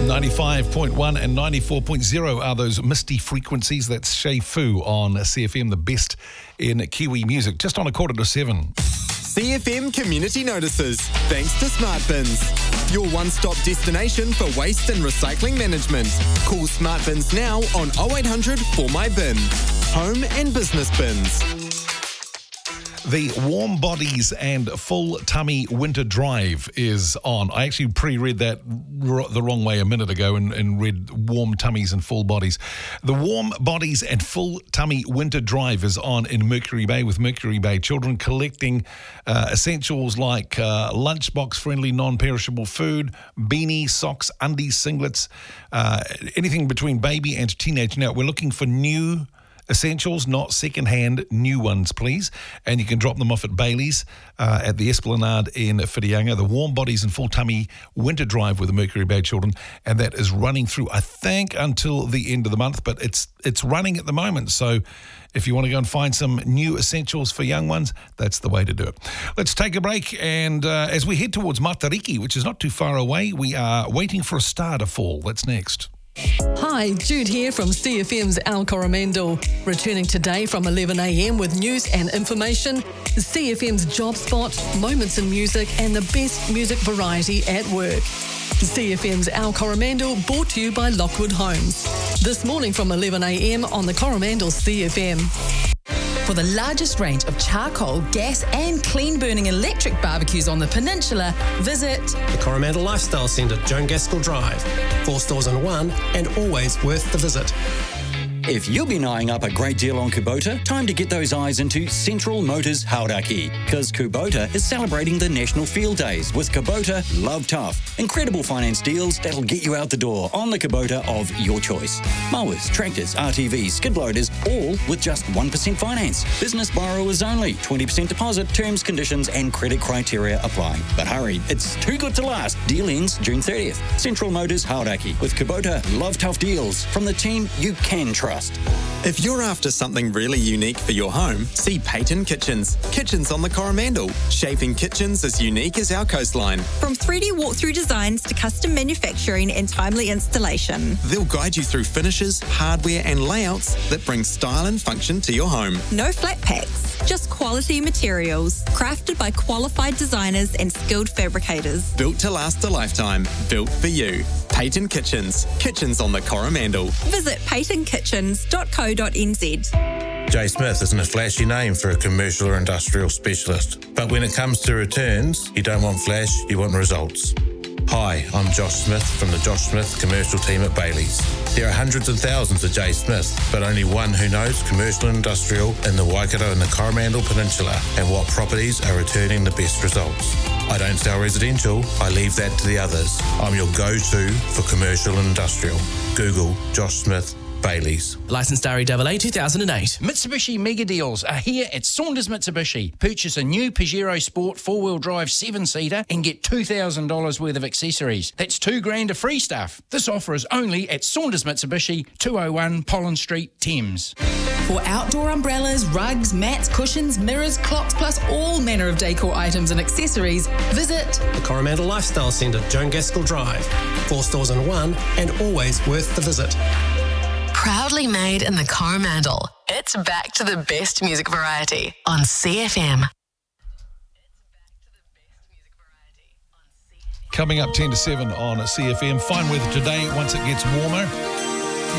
95.1 and 94.0 are those misty frequencies. That's Shay Fu on CFM, the best in Kiwi music. Just on 7:15. CFM Community Notices, thanks to Smart Bins. Your one-stop destination for waste and recycling management. Call Smart Bins now on 0800 For My Bin. Home and business bins. The Warm Bodies and Full Tummy Winter Drive is on. I actually pre-read that the wrong way a minute ago and read Warm Tummies and Full Bodies. The Warm Bodies and Full Tummy Winter Drive is on in Mercury Bay with Mercury Bay Children, collecting essentials like lunchbox-friendly, non-perishable food, beanies, socks, undies, singlets, anything between baby and teenage. Now, we're looking for new essentials, not second-hand, new ones, please. And you can drop them off at Bailey's at the Esplanade in Whitianga. The Warm Bodies and Full Tummy Winter Drive with the Mercury Bay Children, and that is running through, I think, until the end of the month, but it's running at the moment. So if you want to go and find some new essentials for young ones, that's the way to do it. Let's take a break, and as we head towards Matariki, which is not too far away, we are waiting for a star to fall. That's next. Hi, Jude here from CFM's Al Coromandel. Returning today from 11 a.m. with news and information, CFM's Job Spot, moments in music, and the best music variety at work. CFM's Al Coromandel, brought to you by Lockwood Homes. This morning from 11 a.m. on the Coromandel CFM. For the largest range of charcoal, gas and clean-burning electric barbecues on the peninsula, visit the Coromandel Lifestyle Centre, Joan Gaskell Drive. 4 stores in one, and always worth the visit. If you've been eyeing up a great deal on Kubota, time to get those eyes into Central Motors Hauraki, because Kubota is celebrating the National Field Days with Kubota Love Tough. Incredible finance deals that'll get you out the door on the Kubota of your choice. Mowers, tractors, RTVs, skid loaders, all with just 1% finance. Business borrowers only, 20% deposit, terms, conditions and credit criteria apply. But hurry, it's too good to last. Deal ends June 30th. Central Motors Hauraki with Kubota Love Tough deals from the team you can trust. If you're after something really unique for your home, see Peyton Kitchens. Kitchens on the Coromandel, shaping kitchens as unique as our coastline. From 3D walkthrough designs to custom manufacturing and timely installation. They'll guide you through finishes, hardware and layouts that bring style and function to your home. No flat packs, just quality materials, crafted by qualified designers and skilled fabricators. Built to last a lifetime, built for you. Peyton Kitchens. Kitchens on the Coromandel. Visit peytonkitchens.co.nz. Jay Smith isn't a flashy name for a commercial or industrial specialist. But when it comes to returns, you don't want flash, you want results. Hi, I'm Josh Smith from the Josh Smith commercial team at Bailey's. There are hundreds and thousands of Jay Smiths, but only one who knows commercial and industrial in the Waikato and the Coromandel Peninsula and what properties are returning the best results. I don't sell residential, I leave that to the others. I'm your go-to for commercial and industrial. Google Josh Smith Bailey's. Licensed REAA 2008. Mitsubishi Mega Deals are here at Saunders Mitsubishi. Purchase a new Pajero Sport 4-wheel drive 7-seater and get $2,000 worth of accessories. That's $2,000 of free stuff. This offer is only at Saunders Mitsubishi, 201 Pollen Street, Thames. For outdoor umbrellas, rugs, mats, cushions, mirrors, clocks, plus all manner of decor items and accessories, visit the Coromandel Lifestyle Centre, Joan Gaskell Drive. 4 stores in one, and always worth the visit. Proudly made in the Coromandel. It's back to the best music variety on CFM. Coming up 10 to 7 on CFM. Fine weather today once it gets warmer.